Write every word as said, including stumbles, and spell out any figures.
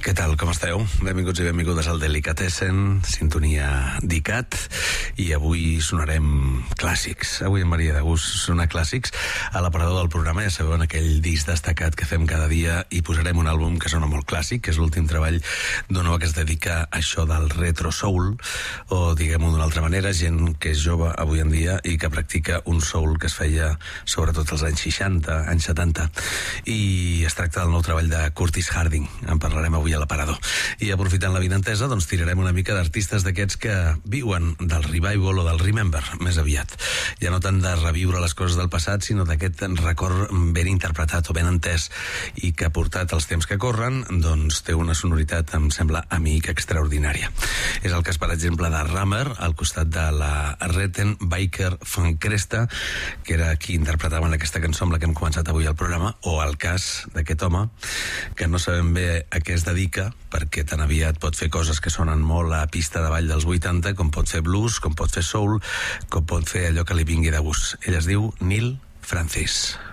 Què tal, com esteu? Benvinguts i benvingudes al Delicatessen, sintonia d'ICAT, i avui sonarem clàssics. Avui en Maria de Gust sona clàssics. A l'aparador del programa, ja sabeu, en aquell disc destacat que fem cada dia, i posarem un àlbum que sona molt clàssic, que és l'últim treball d'un home que es dedica a això del retro soul, o diguem-ho d'una altra manera, gent que és jove avui en dia i que practica un soul que es feia sobretot als anys seixanta, anys setanta, i es tracta del nou treball de Curtis Harding. En parlarem avui a l'aparador. I aprofitant la vinentesa, doncs tirarem una mica d'artistes d'aquests que viuen del revival o del remember, més aviat. Ja no tant de reviure les coses del passat, sinó d'aquest record ben interpretat o ben entès, i que portat els temps que corren, doncs té una sonoritat, em sembla, amic, extraordinària. És el cas, per exemple, de Rammer, al costat de la Reten Biker Van Cresta, que era qui interpretaven aquesta cançó amb la que hem començat avui el programa, o el cas d'aquest home, que no sabem bé a què es dedica, perquè tan aviat pot fer coses que sonen molt a pista de ball dels vuitanta, com pot fer blues, com pot fer soul, com pot fer allò que li vingui de gust. Ell es diu Neil Francis.